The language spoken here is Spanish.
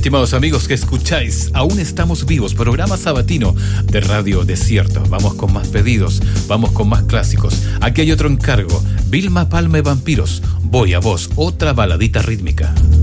estimados amigos que escucháis Aún Estamos Vivos, programa sabatino de Radio Desierto. Vamos con más pedidos, vamos con más clásicos. Aquí hay otro encargo, Vilma Palma y Vampiros, Voy a Vos, otra baladita rítmica.